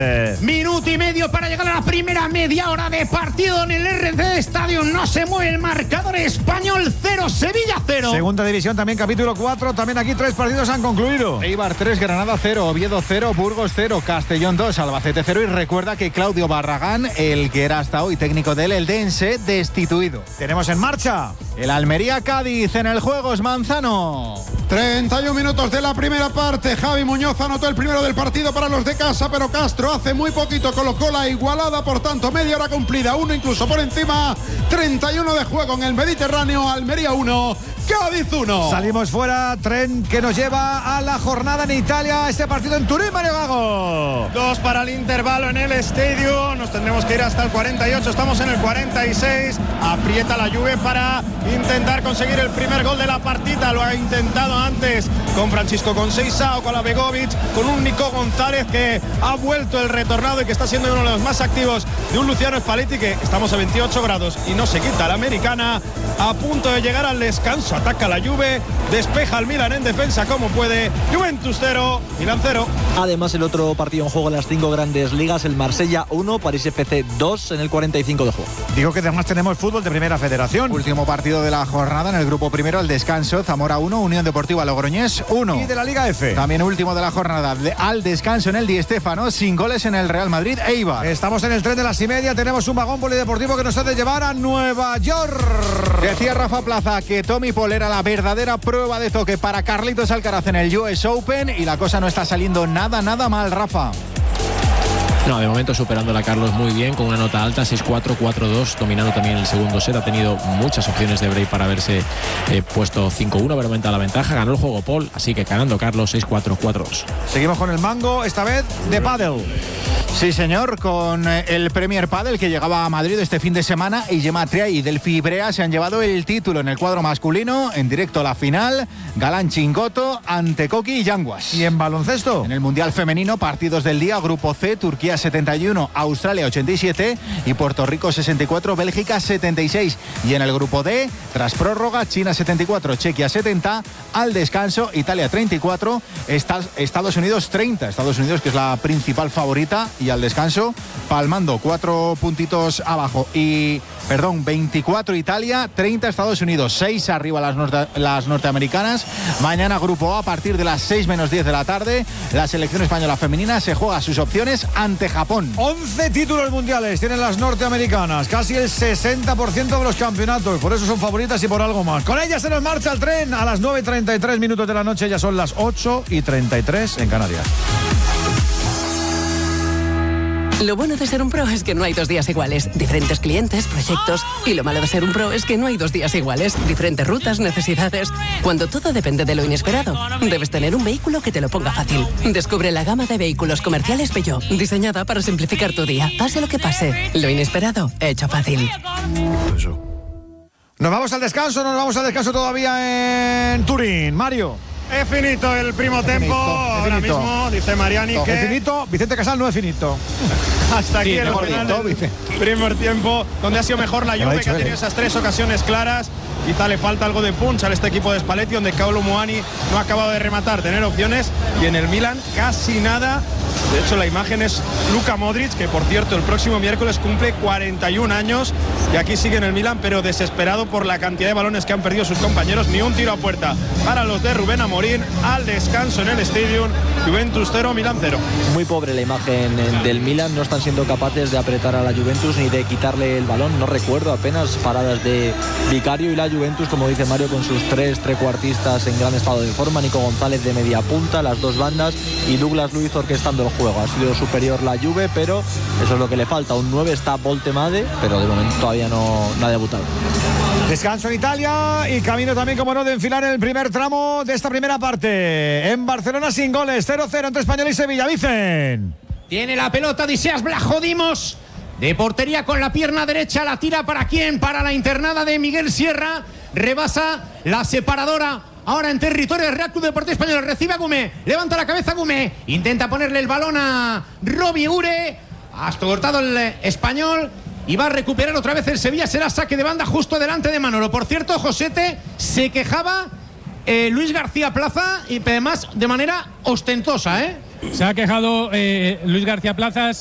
Minuto y medio para llegar a la primera media hora de partido en el RC Stadium. No se mueve el marcador. Español 0, Sevilla 0. Segunda división también, capítulo 4. También aquí 3 partidos han concluido. Eibar 3, Granada 0, Oviedo 0, Burgos 0, Castellón 2, Albacete 0. Y recuerda que Claudio Barragán, el que era hasta hoy técnico del Eldense, destituido. Tenemos en marcha el Almería-Cádiz. En el juego es Manzano. 31 minutos de la primera parte. Javi Muñoz anotó el primero del partido para los de casa, pero Castro hace muy poquito colocó la igualada, por tanto media hora cumplida, uno incluso por encima. 31 de juego en el Mediterráneo. Almería 1, Cádiz 1. Salimos fuera, tren que nos lleva a la jornada en Italia. Este partido en Turín, Mario Gago. 2 para el intervalo en el estadio. Nos tendremos que ir hasta el 48. Estamos en el 46. Aprieta la Juve para intentar conseguir el primer gol de la partida. Lo ha intentado antes con Francisco Conceição o con la Begovic, con un Nico González que ha vuelto el retornado y que está siendo uno de los más activos de un Luciano Spalletti, que estamos a 28 grados y no se quita la americana. A punto de llegar al descanso, ataca la Juve, despeja al Milan en defensa como puede. Juventus 0, Milan 0. Además, el otro partido en juego en las 5 grandes ligas, el Marsella 1, París FC 2 en el 45 de juego. Digo que además tenemos fútbol de primera federación. Último partido de la jornada en el grupo primero, al descanso, Zamora 1, Unión Deportiva Logroñés 1. Y de la Liga F. También último de la jornada, al descanso en el Di Stéfano, sin goles en el Real Madrid, Eibar. Estamos en el tren de las y media, tenemos un vagón polideportivo que nos ha de llevar a Nueva York. Decía Rafa Plaza que Tommy Paul era la verdadera prueba de toque para Carlitos Alcaraz en el US Open y la cosa no está saliendo nada mal, Rafa. No, de momento superando a Carlos muy bien, con una nota alta, 6-4, 4-2, dominando también el segundo set. Ha tenido muchas opciones de break para haberse puesto 5-1, haber aumentado la ventaja. Ganó el juego Paul, así que ganando Carlos 6-4, 4-2. Seguimos con el mango, esta vez de pádel. Sí, señor, con el Premier Padel que llegaba a Madrid este fin de semana y Gemma Tria y Delphi Ibrea se han llevado el título en el cuadro masculino, en directo a la final, Galán Chingoto ante Koki y Yanguas. ¿Y en baloncesto? En el Mundial Femenino, partidos del día, Grupo C, Turquía 71, Australia 87 y Puerto Rico 64, Bélgica 76. Y en el Grupo D, tras prórroga, China 74, Chequia 70, al descanso, Italia 34, Estados Unidos 30. Estados Unidos, que es la principal favorita, y al descanso, palmando 4 puntitos abajo. 24 Italia, 30 Estados Unidos, 6 arriba las norteamericanas. Mañana Grupo A, a partir de las 6 menos 10 de la tarde, la selección española femenina se juega sus opciones ante Japón. 11 títulos mundiales tienen las norteamericanas, casi el 60% de los campeonatos, por eso son favoritas y por algo más. Con ellas se nos marcha el tren a las 9:33 minutos de la noche, ya son las 8:33 en Canarias. Lo bueno de ser un pro es que no hay 2 días iguales. Diferentes clientes, proyectos. Y lo malo de ser un pro es que no hay 2 días iguales. Diferentes rutas, necesidades. Cuando todo depende de lo inesperado, debes tener un vehículo que te lo ponga fácil. Descubre la gama de vehículos comerciales Peugeot, diseñada para simplificar tu día. Pase lo que pase, lo inesperado, hecho fácil. Nos vamos al descanso todavía en Turín. Mario. Es finito el primo tempo. Ahora mismo, dice Mariani que... Es finito, Vicente Casal no es finito. Hasta aquí el final del primer tiempo, donde ha sido mejor la Juve, que ha tenido esas 3 ocasiones claras. Quizá le falta algo de punch a este equipo de Spalletti, donde Kolo Muani no ha acabado de rematar, tener opciones, y en el Milan casi nada. De hecho, la imagen es Luka Modric, que por cierto el próximo miércoles cumple 41 años y aquí sigue en el Milan, pero desesperado por la cantidad de balones que han perdido sus compañeros. Ni un tiro a puerta para los de Rubén Amorín. Al descanso en el Stadium, Juventus 0, Milan 0. Muy pobre la imagen del Milan, no están siendo capaces de apretar a la Juventus ni de quitarle el balón. No recuerdo apenas paradas de Vicario, y la Juventus, como dice Mario, con sus 3 trecuartistas en gran estado de forma, Nico González de media punta, las 2 bandas, y Douglas Luiz orquestando el juego. Ha sido superior la Juve, pero eso es lo que le falta. Un 9 está Voltemade, pero de momento todavía no ha debutado. Descanso en Italia y camino también, como no, de enfilar el primer tramo de esta primera parte. En Barcelona sin goles, 0-0 entre Español y Sevilla. Vicen. Tiene la pelota Odysseas Vlachodimos. De portería con la pierna derecha, la tira ¿para quién? Para la internada de Miguel Sierra. Rebasa la separadora. Ahora en territorio del Real Club Deportivo Español. Recibe a Gumé. Levanta la cabeza Gumé. Intenta ponerle el balón a Robbie Ure. Hasta cortado el Español. Y va a recuperar otra vez el Sevilla. Será saque de banda justo delante de Manolo. Por cierto, Josete, se quejaba Luis García Plaza, y además de manera ostentosa, Se ha quejado Luis García Plazas